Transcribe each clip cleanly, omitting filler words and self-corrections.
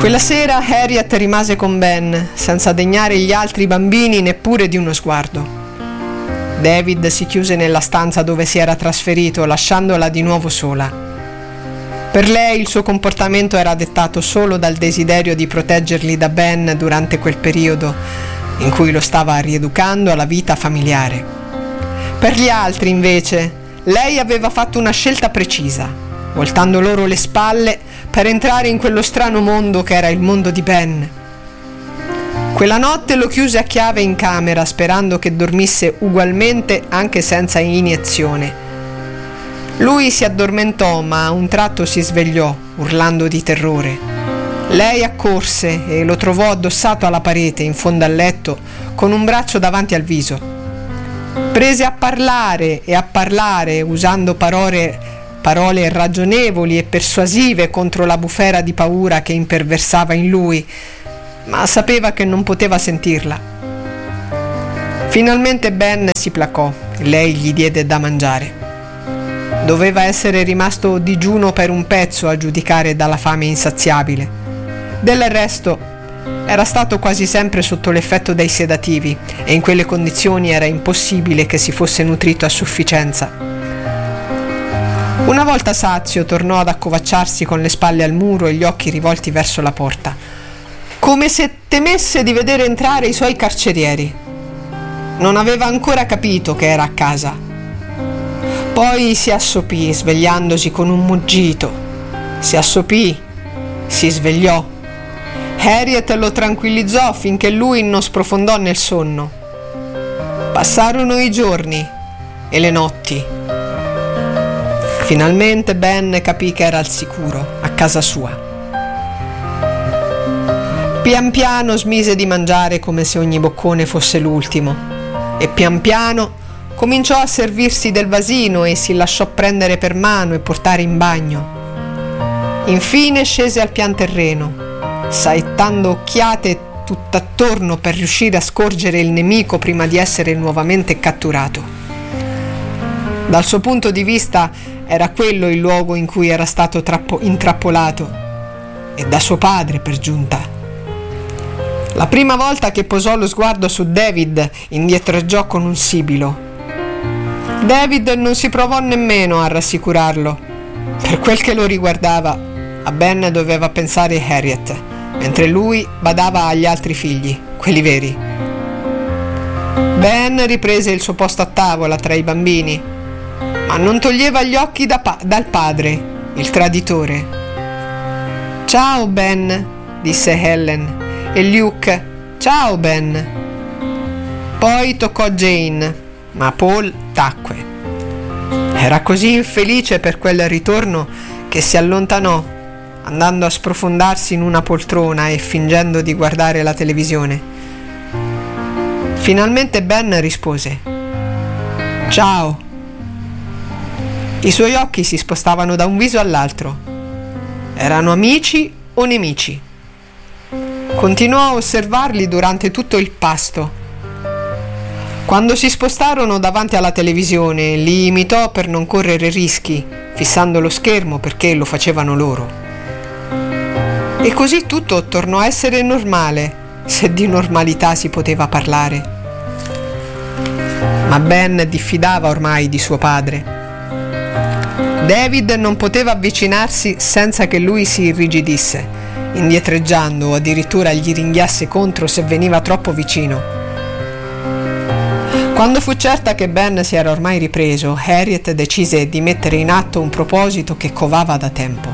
Quella sera Harriet rimase con Ben, senza degnare gli altri bambini neppure di uno sguardo. David si chiuse nella stanza dove si era trasferito, lasciandola di nuovo sola. Per lei il suo comportamento era dettato solo dal desiderio di proteggerli da Ben durante quel periodo in cui lo stava rieducando alla vita familiare. Per gli altri, invece, lei aveva fatto una scelta precisa, voltando loro le spalle per entrare in quello strano mondo che era il mondo di Ben. Quella notte lo chiuse a chiave in camera, sperando che dormisse ugualmente anche senza iniezione. Lui si addormentò, ma a un tratto si svegliò, urlando di terrore. Lei accorse e lo trovò addossato alla parete, in fondo al letto, con un braccio davanti al viso. Prese a parlare, usando parole ragionevoli e persuasive contro la bufera di paura che imperversava in lui, ma sapeva che non poteva sentirla. Finalmente Ben si placò e lei gli diede da mangiare. Doveva essere rimasto digiuno per un pezzo a giudicare dalla fame insaziabile. Del resto era stato quasi sempre sotto l'effetto dei sedativi e in quelle condizioni era impossibile che si fosse nutrito a sufficienza. Una volta sazio tornò ad accovacciarsi con le spalle al muro e gli occhi rivolti verso la porta, come se temesse di vedere entrare i suoi carcerieri. Non aveva ancora capito che era a casa. Poi si assopì, svegliandosi con un muggito. Si assopì, si svegliò. Harriet lo tranquillizzò finché lui non sprofondò nel sonno. Passarono i giorni e le notti. Finalmente Ben capì che era al sicuro, a casa sua. Pian piano smise di mangiare come se ogni boccone fosse l'ultimo e pian piano cominciò a servirsi del vasino e si lasciò prendere per mano e portare in bagno. Infine scese al pian terreno, saettando occhiate tutt'attorno per riuscire a scorgere il nemico prima di essere nuovamente catturato. Dal suo punto di vista era quello il luogo in cui era stato intrappolato, e da suo padre per giunta. La prima volta che posò lo sguardo su David, indietreggiò con un sibilo. David non si provò nemmeno a rassicurarlo. Per quel che lo riguardava, a Ben doveva pensare Harriet, mentre lui badava agli altri figli, quelli veri. Ben riprese il suo posto a tavola tra i bambini, ma non toglieva gli occhi dal padre, il traditore. «Ciao, Ben», disse Helen, e Luke «Ciao, Ben». Poi toccò Jane, ma Paul tacque. Era così infelice per quel ritorno che si allontanò, andando a sprofondarsi in una poltrona e fingendo di guardare la televisione. Finalmente Ben rispose «Ciao». I suoi occhi si spostavano da un viso all'altro. Erano amici o nemici? Continuò a osservarli durante tutto il pasto. Quando si spostarono davanti alla televisione, li imitò per non correre rischi, fissando lo schermo perché lo facevano loro. E così tutto tornò a essere normale, se di normalità si poteva parlare. Ma Ben diffidava ormai di suo padre. David non poteva avvicinarsi senza che lui si irrigidisse, indietreggiando o addirittura gli ringhiasse contro se veniva troppo vicino. Quando fu certa che Ben si era ormai ripreso, Harriet decise di mettere in atto un proposito che covava da tempo.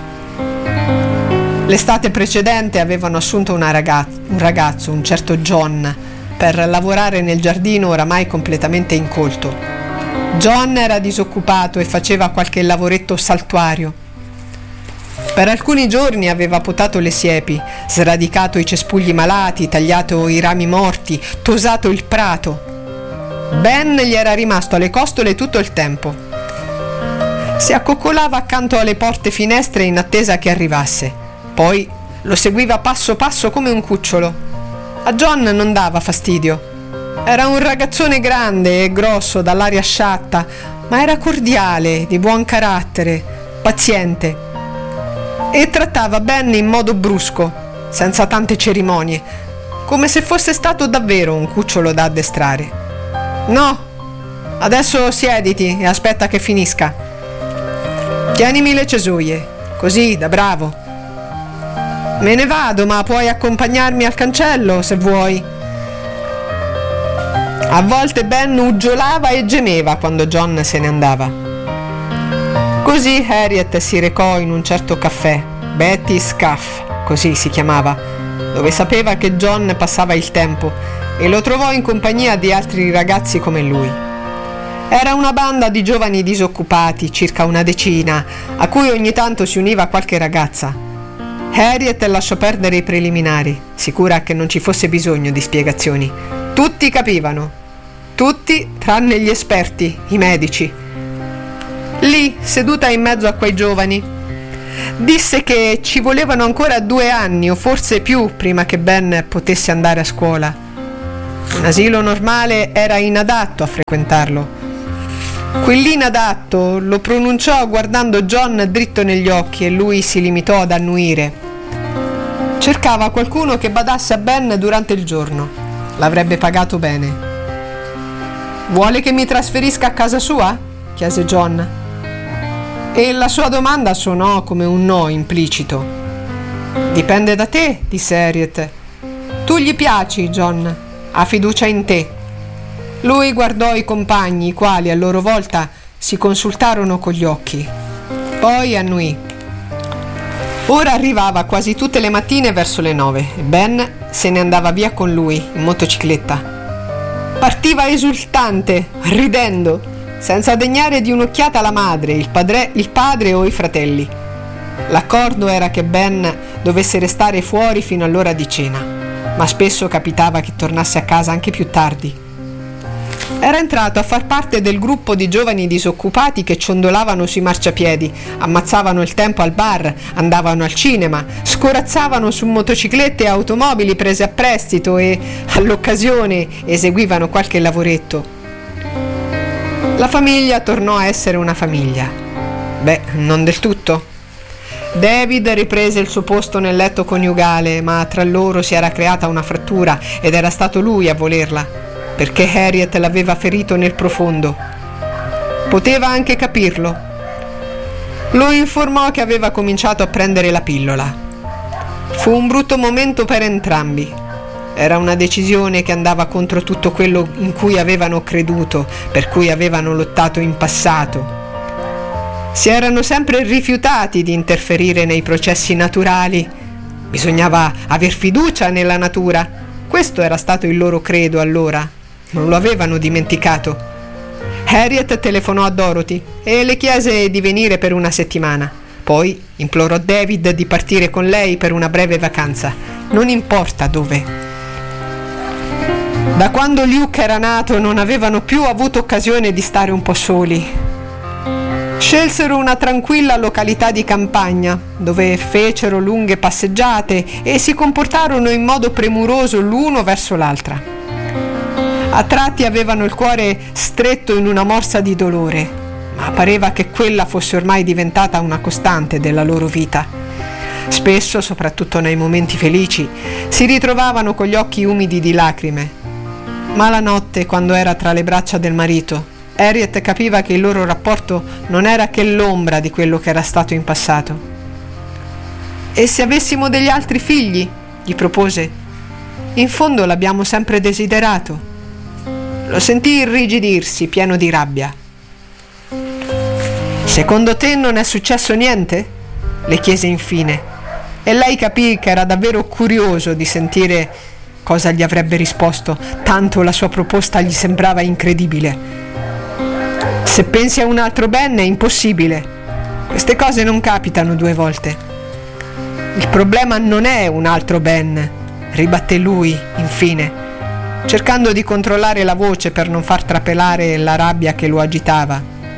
L'estate precedente avevano assunto un ragazzo, un certo John, per lavorare nel giardino oramai completamente incolto. John era disoccupato e faceva qualche lavoretto saltuario. Per alcuni giorni aveva potato le siepi, sradicato i cespugli malati, tagliato i rami morti, tosato il prato. Ben gli era rimasto alle costole tutto il tempo. Si accoccolava accanto alle porte finestre in attesa che arrivasse. Poi lo seguiva passo passo come un cucciolo. A John non dava fastidio. Era un ragazzone grande e grosso, dall'aria sciatta, ma era cordiale, di buon carattere, paziente. E trattava Ben in modo brusco, senza tante cerimonie, come se fosse stato davvero un cucciolo da addestrare. «No, adesso siediti e aspetta che finisca. Tienimi le cesoie, così, da bravo. Me ne vado, ma puoi accompagnarmi al cancello se vuoi». A volte Ben uggiolava e gemeva quando John se ne andava. Così Harriet si recò in un certo caffè, Betty's Caff, così si chiamava, dove sapeva che John passava il tempo, e lo trovò in compagnia di altri ragazzi come lui. Era una banda di giovani disoccupati, circa una decina, a cui ogni tanto si univa qualche ragazza. Harriet lasciò perdere i preliminari, sicura che non ci fosse bisogno di spiegazioni. Tutti capivano. Tutti tranne gli esperti, i medici. Lì, seduta in mezzo a quei giovani, disse che ci volevano ancora 2 anni o forse più prima che Ben potesse andare a scuola. Un asilo normale era inadatto a frequentarlo. Quell'inadatto lo pronunciò guardando John dritto negli occhi e lui si limitò ad annuire. Cercava qualcuno che badasse a Ben durante il giorno. L'avrebbe pagato bene. «Vuole che mi trasferisca a casa sua?» chiese John. E la sua domanda suonò come un no implicito. «Dipende da te», disse Harriet. «Tu gli piaci, John. Ha fiducia in te». Lui guardò i compagni, i quali a loro volta si consultarono con gli occhi. Poi annuì. Ora arrivava quasi tutte le mattine verso le 9 e Ben se ne andava via con lui in motocicletta. Partiva esultante, ridendo, senza degnare di un'occhiata la madre, il padre o i fratelli. L'accordo era che Ben dovesse restare fuori fino all'ora di cena, ma spesso capitava che tornasse a casa anche più tardi. Era entrato a far parte del gruppo di giovani disoccupati che ciondolavano sui marciapiedi, ammazzavano il tempo al bar, andavano al cinema, scorazzavano su motociclette e automobili prese a prestito e, all'occasione, eseguivano qualche lavoretto. La famiglia tornò a essere una famiglia. Beh, non del tutto. David riprese il suo posto nel letto coniugale, ma tra loro si era creata una frattura ed era stato lui a volerla, perché Harriet l'aveva ferito nel profondo. Poteva anche capirlo. Lo informò che aveva cominciato a prendere la pillola. Fu un brutto momento per entrambi. Era una decisione che andava contro tutto quello in cui avevano creduto, per cui avevano lottato in passato. Si erano sempre rifiutati di interferire nei processi naturali. Bisognava aver fiducia nella natura. Questo era stato il loro credo allora. Non lo avevano dimenticato. Harriet telefonò a Dorothy e le chiese di venire per una settimana. Poi implorò David di partire con lei per una breve vacanza, non importa dove. Da quando Luke era nato non avevano più avuto occasione di stare un po' soli. Scelsero una tranquilla località di campagna, dove fecero lunghe passeggiate e si comportarono in modo premuroso l'uno verso l'altra. A tratti avevano il cuore stretto in una morsa di dolore, ma pareva che quella fosse ormai diventata una costante della loro vita. Spesso, soprattutto nei momenti felici, si ritrovavano con gli occhi umidi di lacrime. Ma la notte, quando era tra le braccia del marito, Harriet capiva che il loro rapporto non era che l'ombra di quello che era stato in passato. «E se avessimo degli altri figli?» gli propose. «In fondo l'abbiamo sempre desiderato». Lo sentì irrigidirsi, pieno di rabbia. «Secondo te non è successo niente?» le chiese infine, e lei capì che era davvero curioso di sentire cosa gli avrebbe risposto, tanto la sua proposta gli sembrava incredibile. «Se pensi a un altro Ben è impossibile. Queste cose non capitano 2 volte. Il problema non è un altro Ben», ribatté lui, infine, cercando di controllare la voce per non far trapelare la rabbia che lo agitava.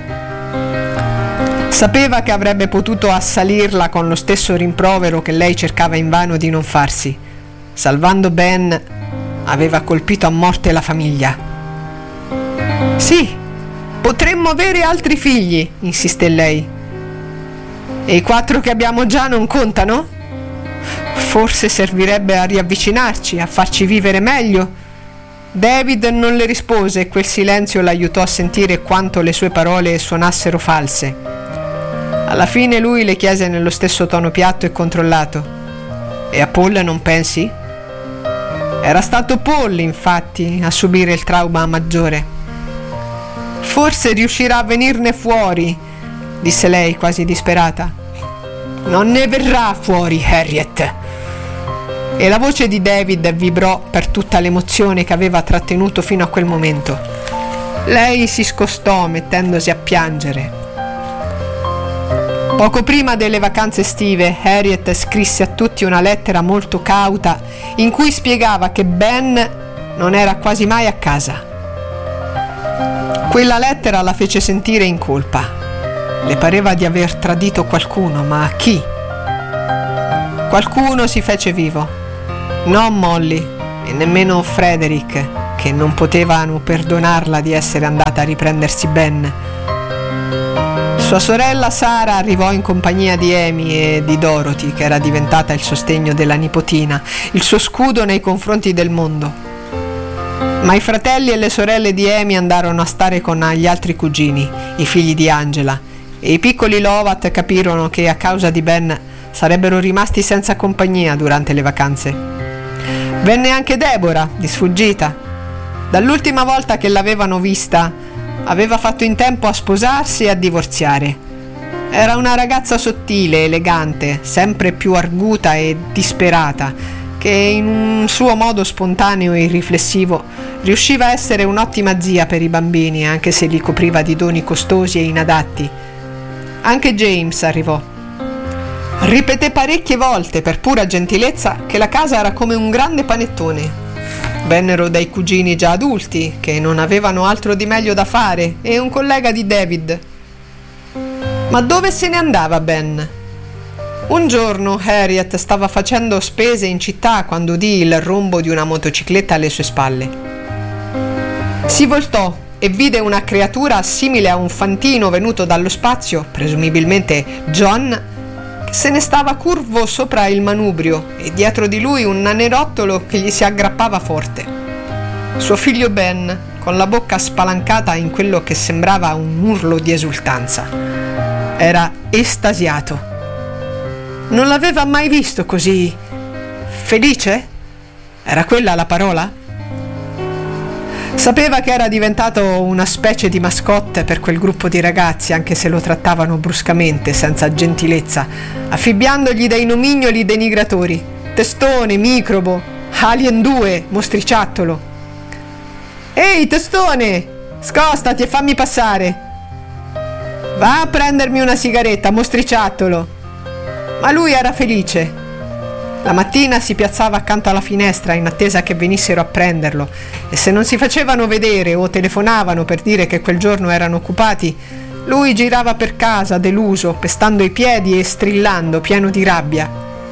Sapeva che avrebbe potuto assalirla con lo stesso rimprovero che lei cercava invano di non farsi. Salvando Ben, aveva colpito a morte la famiglia. «Sì, potremmo avere altri figli», insisté lei. «E i 4 che abbiamo già non contano?» Forse servirebbe a riavvicinarci, a farci vivere meglio. David non le rispose e quel silenzio l'aiutò a sentire quanto le sue parole suonassero false. Alla fine lui le chiese nello stesso tono piatto e controllato: «E a Paul non pensi?» Era stato Paul, infatti, a subire il trauma maggiore. «Forse riuscirà a venirne fuori», disse lei quasi disperata. «Non ne verrà fuori, Harriet!» E la voce di David vibrò per tutta l'emozione che aveva trattenuto fino a quel momento. Lei si scostò mettendosi a piangere. Poco prima delle vacanze estive, Harriet scrisse a tutti una lettera molto cauta in cui spiegava che Ben non era quasi mai a casa. Quella lettera la fece sentire in colpa. Le pareva di aver tradito qualcuno, ma chi? Qualcuno si fece vivo. Non Molly e nemmeno Frederick, che non potevano perdonarla di essere andata a riprendersi Ben. Sua sorella Sara arrivò in compagnia di Amy e di Dorothy, che era diventata il sostegno della nipotina, il suo scudo nei confronti del mondo. Ma i fratelli e le sorelle di Amy andarono a stare con gli altri cugini, i figli di Angela, e i piccoli Lovat capirono che a causa di Ben sarebbero rimasti senza compagnia durante le vacanze. Venne anche Deborah, di sfuggita. Dall'ultima volta che l'avevano vista, aveva fatto in tempo a sposarsi e a divorziare. Era una ragazza sottile, elegante, sempre più arguta e disperata, che in un suo modo spontaneo e irriflessivo riusciva a essere un'ottima zia per i bambini, anche se li copriva di doni costosi e inadatti. Anche James arrivò. Ripeté parecchie volte, per pura gentilezza, che la casa era come un grande panettone. Vennero dei cugini già adulti, che non avevano altro di meglio da fare, e un collega di David. Ma dove se ne andava Ben? Un giorno Harriet stava facendo spese in città quando udì il rombo di una motocicletta alle sue spalle. Si voltò e vide una creatura simile a un fantino venuto dallo spazio, presumibilmente John, se ne stava curvo sopra il manubrio e dietro di lui un nanerottolo che gli si aggrappava forte. Suo figlio Ben, con la bocca spalancata in quello che sembrava un urlo di esultanza. Era estasiato. Non l'aveva mai visto così felice? Era quella la parola? Sapeva che era diventato una specie di mascotte per quel gruppo di ragazzi, anche se lo trattavano bruscamente, senza gentilezza, affibbiandogli dei nomignoli denigratori: testone, microbo, alien 2, mostriciattolo. «Ehi, testone, scostati e fammi passare!» «Va a prendermi una sigaretta, mostriciattolo!» Ma lui era felice. La mattina si piazzava accanto alla finestra in attesa che venissero a prenderlo, e se non si facevano vedere o telefonavano per dire che quel giorno erano occupati, lui girava per casa deluso, pestando i piedi e strillando, pieno di rabbia.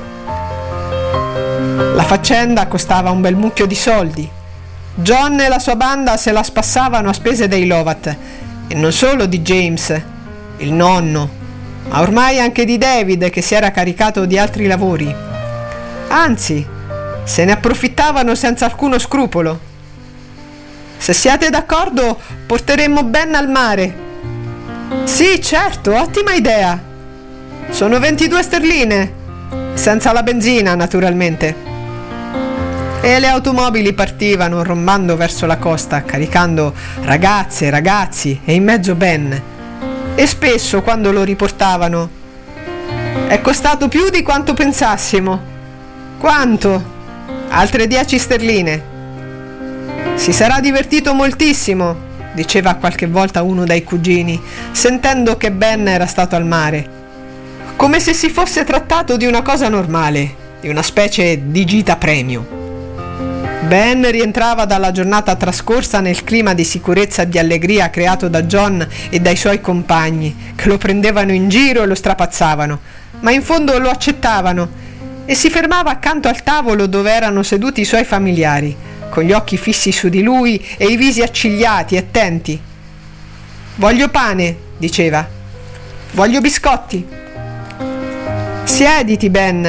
La faccenda costava un bel mucchio di soldi. John e la sua banda se la spassavano a spese dei Lovat, e non solo di James, il nonno, ma ormai anche di David, che si era caricato di altri lavori. Anzi, se ne approfittavano senza alcuno scrupolo. «Se siete d'accordo, porteremmo Ben al mare». «Sì, certo, ottima idea. Sono 22 sterline, senza la benzina, naturalmente». E le automobili partivano rombando verso la costa, caricando ragazze e ragazzi e in mezzo Ben. E spesso, quando lo riportavano: «È costato più di quanto pensassimo». «Quanto?» «Altre 10 sterline». «Si sarà divertito moltissimo», diceva qualche volta uno dei cugini, sentendo che Ben era stato al mare, come se si fosse trattato di una cosa normale, di una specie di gita premio. Ben rientrava dalla giornata trascorsa nel clima di sicurezza e di allegria creato da John e dai suoi compagni, che lo prendevano in giro e lo strapazzavano, ma in fondo lo accettavano, e si fermava accanto al tavolo dove erano seduti i suoi familiari, con gli occhi fissi su di lui e i visi accigliati e attenti. «Voglio pane», diceva. «Voglio biscotti». «Siediti, Ben.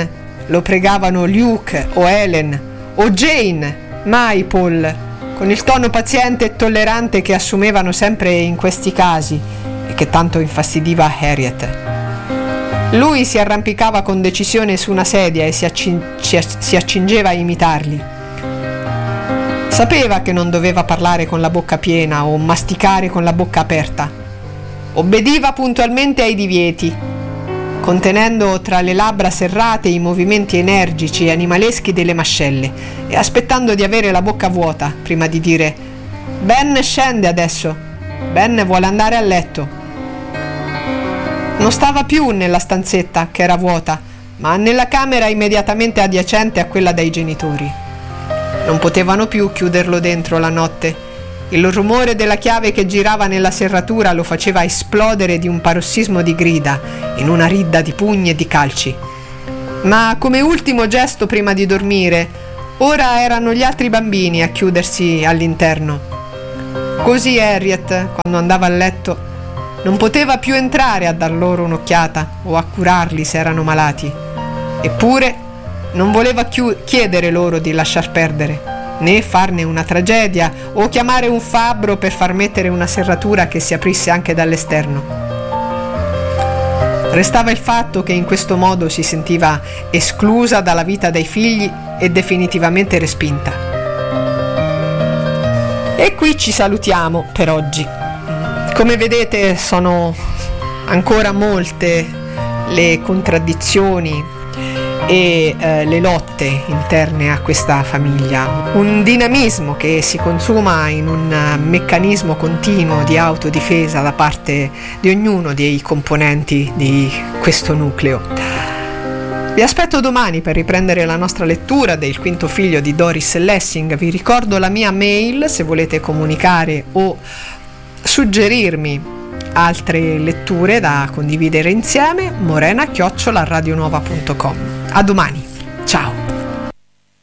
lo pregavano Luke o Helen o Jane, mai Paul, con il tono paziente e tollerante che assumevano sempre in questi casi e che tanto infastidiva Harriet. Lui si arrampicava con decisione su una sedia e si accingeva a imitarli. Sapeva che non doveva parlare con la bocca piena o masticare con la bocca aperta. Obbediva puntualmente ai divieti, contenendo tra le labbra serrate i movimenti energici e animaleschi delle mascelle e aspettando di avere la bocca vuota prima di dire: Ben scende adesso, Ben vuole andare a letto. Non stava più nella stanzetta che era vuota, ma nella camera immediatamente adiacente a quella dei genitori. Non potevano più chiuderlo dentro la notte. Il rumore della chiave che girava nella serratura lo faceva esplodere di un parossismo di grida, in una ridda di pugni e di calci. Ma come ultimo gesto prima di dormire, ora erano gli altri bambini a chiudersi all'interno. Così Harriet, quando andava a letto, non poteva più entrare a dar loro un'occhiata o a curarli se erano malati. Eppure non voleva chiedere loro di lasciar perdere, né farne una tragedia o chiamare un fabbro per far mettere una serratura che si aprisse anche dall'esterno. Restava il fatto che in questo modo si sentiva esclusa dalla vita dei figli e definitivamente respinta. E qui ci salutiamo per oggi. Come vedete, sono ancora molte le contraddizioni e le lotte interne a questa famiglia, un dinamismo che si consuma in un meccanismo continuo di autodifesa da parte di ognuno dei componenti di questo nucleo. Vi aspetto domani per riprendere la nostra lettura del quinto figlio di Doris Lessing. Vi ricordo la mia mail se volete comunicare o suggerirmi altre letture da condividere insieme: morena@radionuova.com. A domani, ciao!